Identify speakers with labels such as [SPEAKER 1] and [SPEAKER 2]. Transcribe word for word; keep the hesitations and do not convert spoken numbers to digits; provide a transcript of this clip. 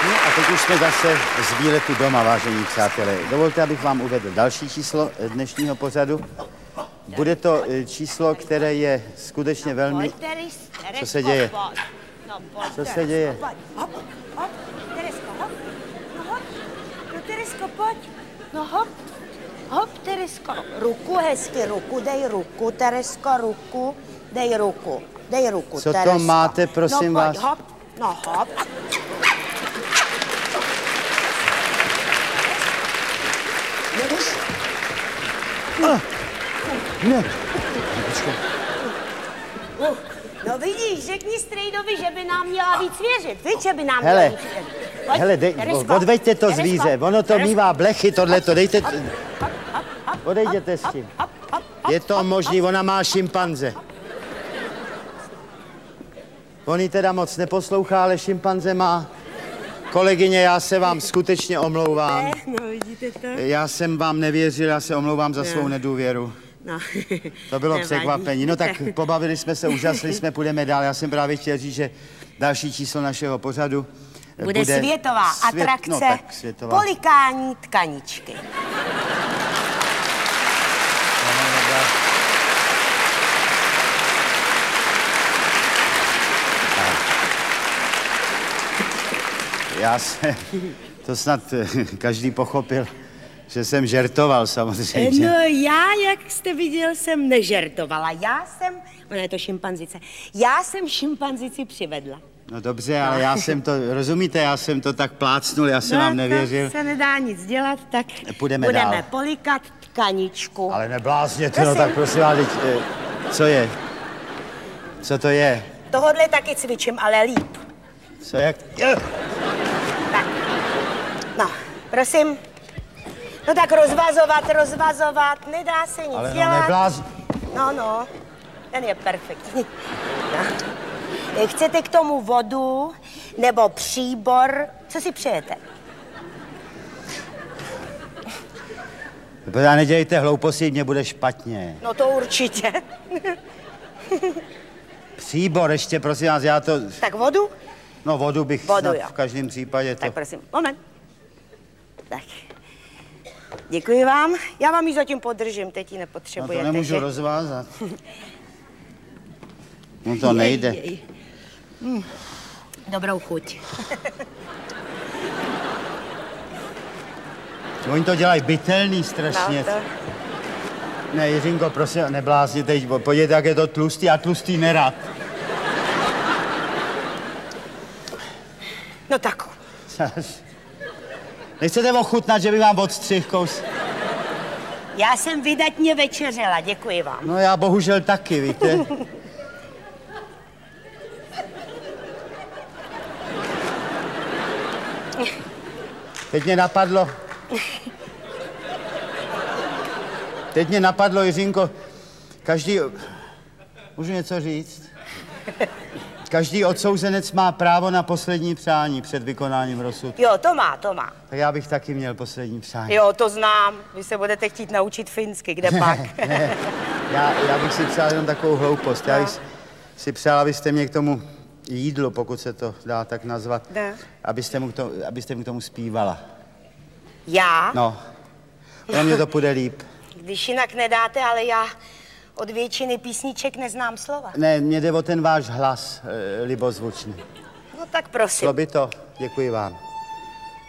[SPEAKER 1] No a teď už jsme zase z výletu doma, vážení přátelé. Dovolte, abych vám uvedl další číslo dnešního pořadu. Bude to číslo, které je skutečně velmi... Co se děje? Co se děje?
[SPEAKER 2] Hop, hop, Teresko, hop. No hop, no Teresko, pojď. No hop, hop, Teresko. Ruku, hezky, ruku, dej ruku, Teresko, ruku, dej ruku, dej ruku,
[SPEAKER 1] Co
[SPEAKER 2] Teresko.
[SPEAKER 1] to máte, prosím
[SPEAKER 2] no, pojď,
[SPEAKER 1] vás?
[SPEAKER 2] Hop, no hop. Jdeš?
[SPEAKER 1] Ah, ne.
[SPEAKER 2] Uh, no vidíš, řekni strejdovi, že by nám měla víc věřit. Víš, že by nám
[SPEAKER 1] Hele,
[SPEAKER 2] měla víc věřit. Pojď,
[SPEAKER 1] hele, dej,
[SPEAKER 2] Teresko,
[SPEAKER 1] odveďte to
[SPEAKER 2] Teresko,
[SPEAKER 1] zvíře, ono to
[SPEAKER 2] Teresko.
[SPEAKER 1] mívá blechy, tohleto, dejte...
[SPEAKER 2] Hop, hop, hop, hop,
[SPEAKER 1] Odejděte s
[SPEAKER 2] hop,
[SPEAKER 1] tím.
[SPEAKER 2] hop, hop, hop,
[SPEAKER 1] Je to
[SPEAKER 2] hop,
[SPEAKER 1] možný,
[SPEAKER 2] hop.
[SPEAKER 1] ona má šimpanze. On ji teda moc neposlouchá, ale šimpanze má. Kolegyně, já se vám skutečně omlouvám.
[SPEAKER 2] Ne, no vidíte to?
[SPEAKER 1] Já jsem vám nevěřil, já se omlouvám za svou nedůvěru.
[SPEAKER 2] No.
[SPEAKER 1] To bylo
[SPEAKER 2] Nevadí.
[SPEAKER 1] překvapení. No tak pobavili jsme se, úžasli jsme, půjdeme dál. Já jsem právě chtěl říct, že další číslo našeho pořadu
[SPEAKER 2] Bude, bude světová
[SPEAKER 1] svět,
[SPEAKER 2] atrakce
[SPEAKER 1] no, tak světová.
[SPEAKER 2] polikání tkaničky.
[SPEAKER 1] Já se, to snad každý pochopil, že jsem žertoval samozřejmě.
[SPEAKER 2] No já, jak jste viděl, jsem nežertovala. Já jsem, ona je to šimpanzice, já jsem šimpanzici přivedla.
[SPEAKER 1] No dobře, ale já jsem to, rozumíte, já jsem to tak plácnul, já jsem
[SPEAKER 2] no,
[SPEAKER 1] vám nevěřil.
[SPEAKER 2] To se nedá nic dělat, tak
[SPEAKER 1] Půjdeme
[SPEAKER 2] budeme
[SPEAKER 1] dál.
[SPEAKER 2] polikat tkaničku.
[SPEAKER 1] Ale neblázněte, no
[SPEAKER 2] Prosím.
[SPEAKER 1] tak prosím vás, teď, eh, co je? Co to je?
[SPEAKER 2] Tohodle taky cvičím, ale líp.
[SPEAKER 1] Co jak? Je.
[SPEAKER 2] Tak, no, prosím. No tak rozvazovat, rozvazovat, nedá se nic
[SPEAKER 1] Ale no
[SPEAKER 2] dělat.
[SPEAKER 1] nebláz...
[SPEAKER 2] No, no, ten je perfektní. No. Chcete k tomu vodu nebo příbor? Co si přejete?
[SPEAKER 1] Protože nedělejte hlouposti, mě bude špatně.
[SPEAKER 2] No to určitě.
[SPEAKER 1] Příbor ještě, prosím vás, já to...
[SPEAKER 2] Tak vodu?
[SPEAKER 1] No vodu bych
[SPEAKER 2] Vodu,
[SPEAKER 1] snad
[SPEAKER 2] jo.
[SPEAKER 1] v každém případě to...
[SPEAKER 2] Tak prosím, moment. Tak. Děkuji vám. Já vám ji zatím podržím, teď ji
[SPEAKER 1] No
[SPEAKER 2] nepotřebujete.
[SPEAKER 1] to nemůžu
[SPEAKER 2] že?
[SPEAKER 1] rozvázat. No to nejde.
[SPEAKER 2] Jej, jej. Hm. Dobrou chuť.
[SPEAKER 1] Oni to dělají bytelný strašně.
[SPEAKER 2] No, to...
[SPEAKER 1] Ne, Jiřinko, prosím, neblázněte, podívejte, jak je to tlustý a tlustý nerad.
[SPEAKER 2] No tak.
[SPEAKER 1] Nechcete ochutnat, že by vám odstřih kous?
[SPEAKER 2] Já jsem vydatně večeřela, děkuji vám.
[SPEAKER 1] No já bohužel taky, víte. Teď mě napadlo... Teď mě napadlo, Jiřinko, každý... Můžu něco říct? Každý odsouzenec má právo na poslední přání před vykonáním rozsudku.
[SPEAKER 2] Jo, to má, to má.
[SPEAKER 1] Tak já bych taky měl poslední přání.
[SPEAKER 2] Jo, to znám. Vy se budete chtít naučit finsky, kde pak?
[SPEAKER 1] Ne, já, já bych si přál jenom takovou hloupost. Já bych si přál, abyste mě k tomu jídlu, pokud se to dá tak nazvat,
[SPEAKER 2] Ne.
[SPEAKER 1] abyste mu, k tomu, abyste mu k tomu zpívala.
[SPEAKER 2] Já?
[SPEAKER 1] No, pro mě to půjde líp.
[SPEAKER 2] Když jinak nedáte, ale já od většiny písniček neznám slova.
[SPEAKER 1] Ne, mě jde o ten váš hlas, e, libozvučný.
[SPEAKER 2] No tak prosím.
[SPEAKER 1] Šlo by to? Děkuji vám.